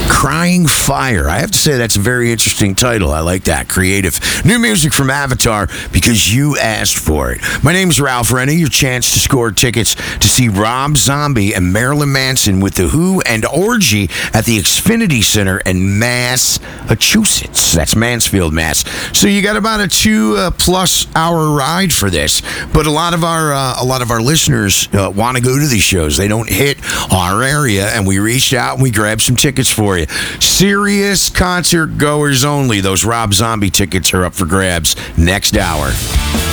Crying Fire. I have to say that's a very interesting title. I like that. Creative. New music from Avatar because you asked for it. My name's Ralph Rennie. Your chance to score tickets to see Rob Zombie and Marilyn Manson with The Who and Orgy at the Xfinity Center in Massachusetts. That's Mansfield, Mass. So you got about a 2+ hour ride for this. But a lot of our listeners want to go to these shows. They don't hit our area, and we reached out and we grabbed some tickets for you. Serious concert goers only. Those Rob Zombie tickets are up for grabs next hour.